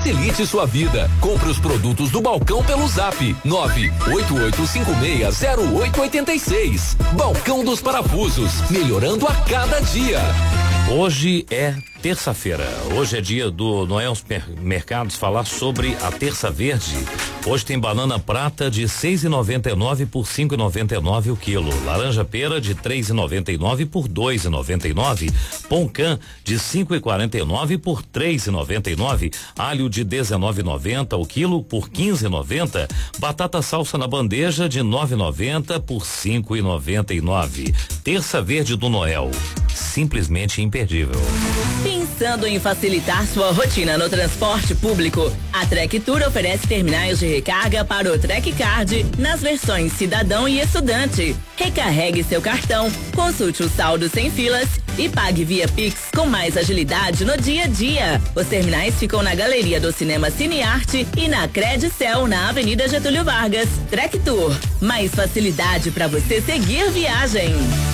Facilite sua vida. Compre os produtos do balcão pelo Zap 988560886. Balcão dos Parafusos, melhorando a cada dia. Hoje é terça-feira. Hoje é dia do Noel Mercados falar sobre a terça verde. Hoje tem banana prata de 6,99 por 5,99 o quilo. Laranja pera de 3,99 por 2,99. Poncã de 5,49 por 3,99. Alho de 19,90 o quilo por 15,90. Batata salsa na bandeja de 9,90 por 5,99. Terça verde do Noel. Simplesmente imperdível. Pensando em facilitar sua rotina no transporte público, a Trek Tour oferece terminais de recarga para o Trek Card nas versões cidadão e estudante. Recarregue seu cartão, consulte o saldo sem filas e pague via Pix com mais agilidade no dia a dia. Os terminais ficam na galeria do Cinema Cinearte e na Credicel, na Avenida Getúlio Vargas. Trek Tour, mais facilidade para você seguir viagem.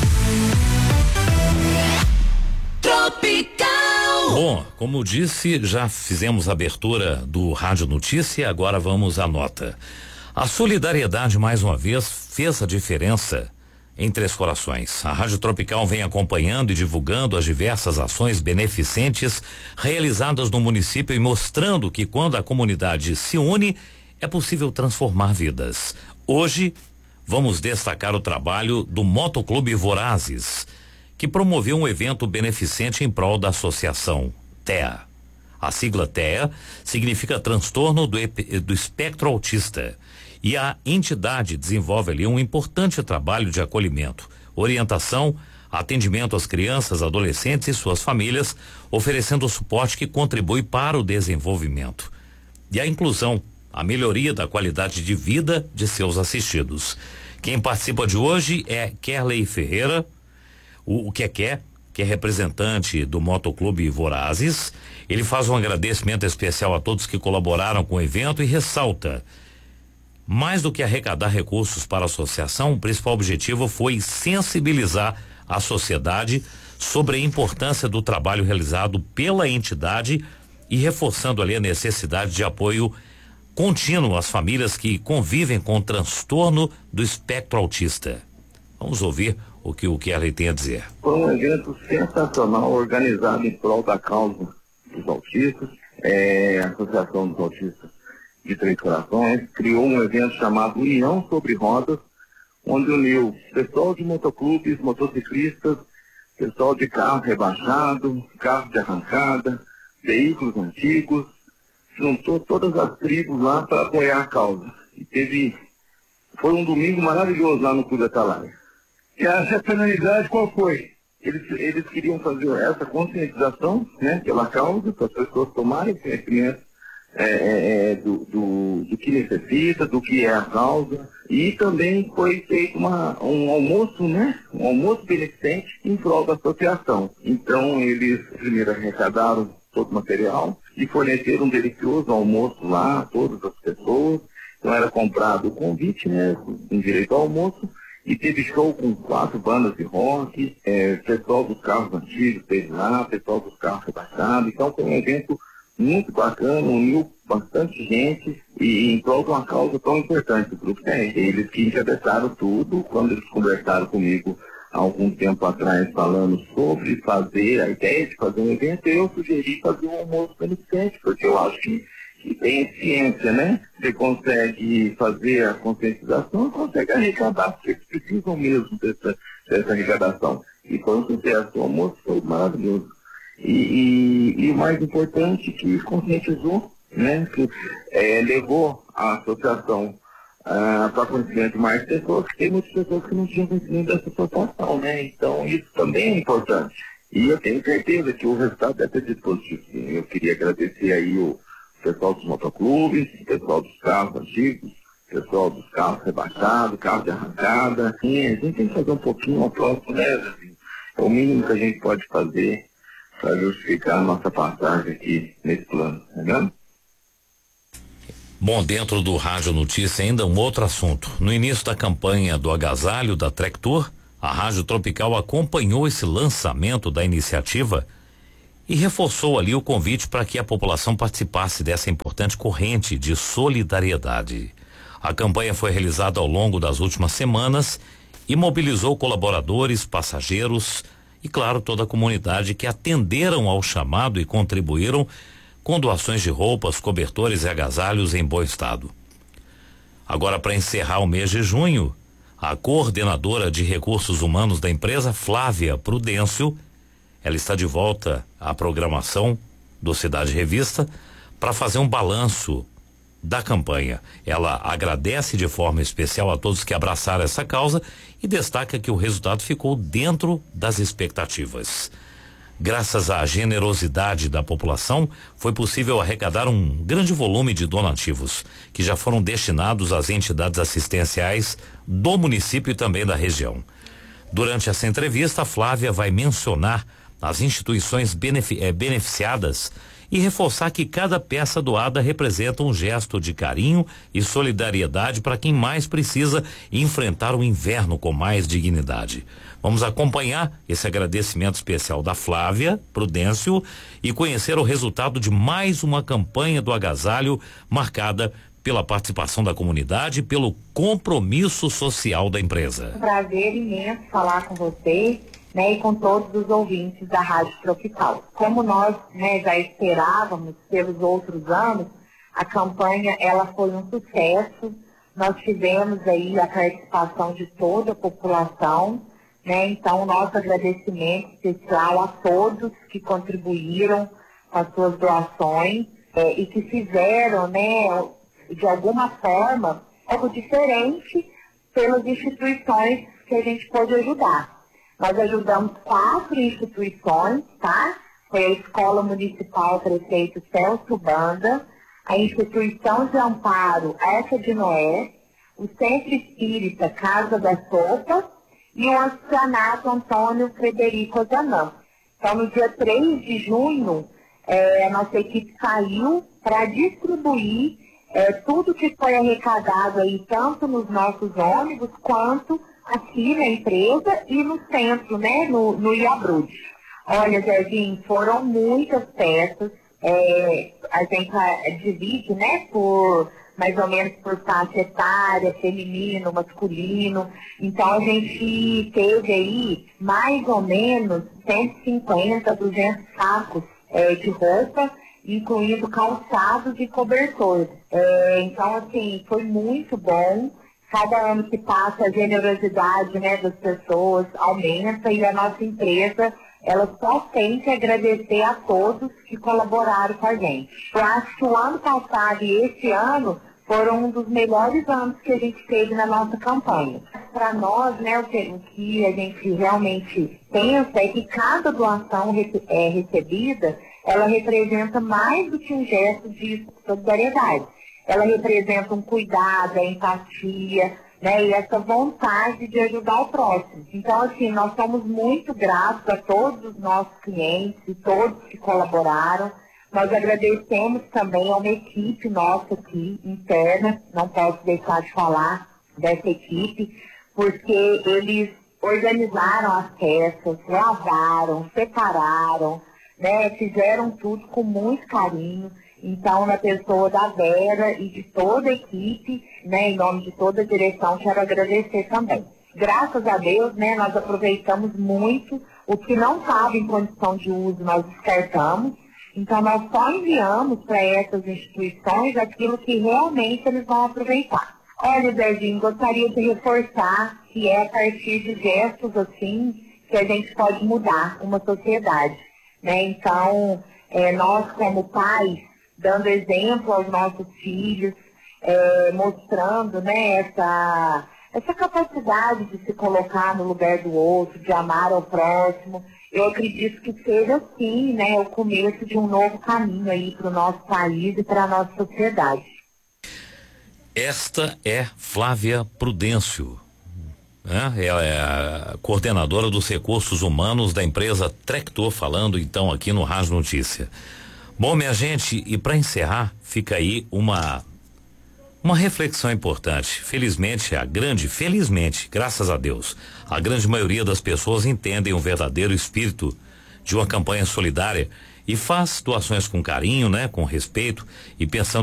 Tropical. Bom, como disse, já fizemos a abertura do Rádio Notícia, agora vamos à nota. A solidariedade, mais uma vez, fez a diferença em Três Corações. A Rádio Tropical vem acompanhando e divulgando as diversas ações beneficentes realizadas no município e mostrando que quando a comunidade se une, é possível transformar vidas. Hoje, vamos destacar o trabalho do Motoclube Vorazes, que promoveu um evento beneficente em prol da associação TEA. A sigla TEA significa transtorno do espectro autista, e a entidade desenvolve ali um importante trabalho de acolhimento, orientação, atendimento às crianças, adolescentes e suas famílias, oferecendo suporte que contribui para o desenvolvimento e a inclusão, a melhoria da qualidade de vida de seus assistidos. Quem participa de hoje é Kerley Ferreira, que é representante do Motoclube Vorazes. Ele faz um agradecimento especial a todos que colaboraram com o evento e ressalta: mais do que arrecadar recursos para a associação, o principal objetivo foi sensibilizar a sociedade sobre a importância do trabalho realizado pela entidade e reforçando ali a necessidade de apoio contínuo às famílias que convivem com o transtorno do espectro autista. Vamos ouvir o que o Kerley tem a dizer. Foi um evento sensacional, organizado em prol da causa dos autistas. A Associação dos Autistas de Três Corações criou um evento chamado União sobre Rodas, onde uniu pessoal de motoclubes, motociclistas, pessoal de carro rebaixado, carro de arrancada, veículos antigos, juntou todas as tribos lá para apoiar a causa. E foi um domingo maravilhoso lá no Clube Atalaia. E essa finalidade qual foi? Eles queriam fazer essa conscientização, né, pela causa, para as pessoas tomarem conhecimento do que necessita, do que é a causa. E também foi feito um almoço, né, um almoço beneficente em prol da associação. Então eles primeiro arrecadaram todo o material e forneceram um delicioso almoço lá a todas as pessoas. Então era comprado o convite, né, com direito ao almoço. E teve show com 4 bandas de rock, pessoal dos carros antigos teve lá, pessoal dos carros rebaixados. Então foi um evento muito bacana, uniu bastante gente e em prol de uma causa tão importante. O grupo tem. Eles que encabeçaram tudo, quando eles conversaram comigo há algum tempo atrás, falando sobre a ideia de fazer um evento, eu sugeri fazer um almoço beneficente, porque eu acho que tem ciência, né? Você consegue fazer a conscientização, consegue arrecadar, porque eles precisam mesmo dessa arrecadação. E foi um sucesso, o almoço foi maravilhoso. E o mais importante, que conscientizou, né? Que levou a associação para conhecimento de mais pessoas, que tem muitas pessoas que não tinham conhecimento dessa associação, né? Então isso também é importante. E eu tenho certeza que o resultado deve ter sido positivo. Eu queria agradecer aí o pessoal dos motoclubes, pessoal dos carros antigos, pessoal dos carros rebaixados, carros de arrancada. Sim, a gente tem que fazer um pouquinho ao próximo, né? É o mínimo que a gente pode fazer para justificar a nossa passagem aqui nesse plano, né? Bom, dentro do Rádio Notícia ainda um outro assunto. No início da campanha do agasalho da Trek Tour, a Rádio Tropical acompanhou esse lançamento da iniciativa e reforçou ali o convite para que a população participasse dessa importante corrente de solidariedade. A campanha foi realizada ao longo das últimas semanas e mobilizou colaboradores, passageiros e, claro, toda a comunidade que atenderam ao chamado e contribuíram com doações de roupas, cobertores e agasalhos em bom estado. Agora, para encerrar o mês de junho, a coordenadora de recursos humanos da empresa, Flávia Prudêncio, ela está de volta à programação do Cidade Revista para fazer um balanço da campanha. Ela agradece de forma especial a todos que abraçaram essa causa e destaca que o resultado ficou dentro das expectativas. Graças à generosidade da população, foi possível arrecadar um grande volume de donativos, que já foram destinados às entidades assistenciais do município e também da região. Durante essa entrevista, a Flávia vai mencionar as instituições beneficiadas e reforçar que cada peça doada representa um gesto de carinho e solidariedade para quem mais precisa enfrentar o inverno com mais dignidade. Vamos acompanhar esse agradecimento especial da Flávia Prudêncio e conhecer o resultado de mais uma campanha do agasalho marcada pela participação da comunidade e pelo compromisso social da empresa. Um prazer imenso falar com você, né, e com todos os ouvintes da Rádio Tropical. Como nós, né, já esperávamos pelos outros anos, a campanha ela foi um sucesso. Nós tivemos aí a participação de toda a população, né? Então, nosso agradecimento especial a todos que contribuíram com as suas doações e que fizeram, né, de alguma forma, algo diferente pelas instituições que a gente pôde ajudar. Nós ajudamos 4 instituições, tá? Foi a Escola Municipal Prefeito Celso Banda, a Instituição de Amparo Arca de Noé, o Centro Espírita Casa da Sopa e o Orfanato Antônio Frederico Ozanam. Então, no dia 3 de junho, a nossa equipe saiu para distribuir tudo que foi arrecadado aí, tanto nos nossos ônibus, quanto aqui na empresa e no centro, né, no Iabrude. Olha, Zezinho, foram muitas peças, a gente divide, né, por mais ou menos por faixa etária, feminino, masculino. Então a gente teve aí mais ou menos 150, 200 sacos de roupa, incluindo calçados e cobertores. Então, assim, foi muito bom. Cada ano que passa, a generosidade, né, das pessoas aumenta e a nossa empresa, ela só tem que agradecer a todos que colaboraram com a gente. Eu acho que o ano passado e esse ano foram um dos melhores anos que a gente teve na nossa campanha. Para nós, né, o que a gente realmente pensa é que cada doação recebida, ela representa mais do que um gesto de solidariedade. Ela representa um cuidado, a empatia, né, e essa vontade de ajudar o próximo. Então, assim, nós somos muito gratos a todos os nossos clientes e todos que colaboraram. Nós agradecemos também a uma equipe nossa aqui, interna, não posso deixar de falar dessa equipe, porque eles organizaram as peças, lavaram, separaram, né, fizeram tudo com muito carinho. Então, na pessoa da Vera e de toda a equipe, né, em nome de toda a direção, quero agradecer também. Graças a Deus, né, nós aproveitamos muito. O que não estava em condição de uso, nós descartamos. Então, nós só enviamos para essas instituições aquilo que realmente eles vão aproveitar. Olha, Zezinho, gostaria de reforçar que é a partir de gestos assim que a gente pode mudar uma sociedade, né? Então, nós como pais, dando exemplo aos nossos filhos, mostrando, né, essa capacidade de se colocar no lugar do outro, de amar ao próximo. Eu acredito que seja, sim, né, o começo de um novo caminho aí para o nosso país e para a nossa sociedade. Esta é Flávia Prudêncio, é a coordenadora dos recursos humanos da empresa Trector, falando então aqui no Rádio Notícia. Bom, minha gente, e para encerrar, fica aí uma reflexão importante. Felizmente, graças a Deus, a grande maioria das pessoas entendem o verdadeiro espírito de uma campanha solidária e faz doações com carinho, né? Com respeito e pensando